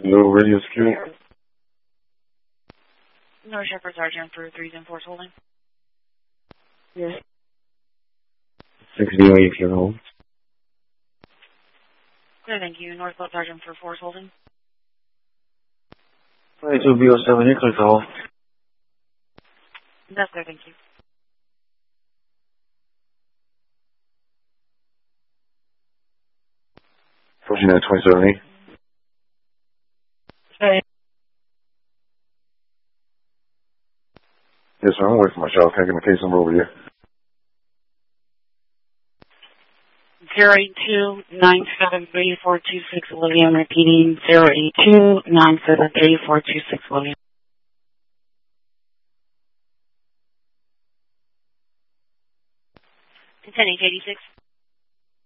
No radio security. North Shepherd Sergeant for 3s and 4s holding. Yes. 6 VOA if you're home. Clear, thank you. Northwest Sergeant for 4s holding. 22 BO7, you're clear for home. That's clear, thank you. Approaching at 27. Hey. Yes, sir. I'm waiting for my shot. Can I get my case number over here? 082973426 William. Repeating 082973426 William. 10-886.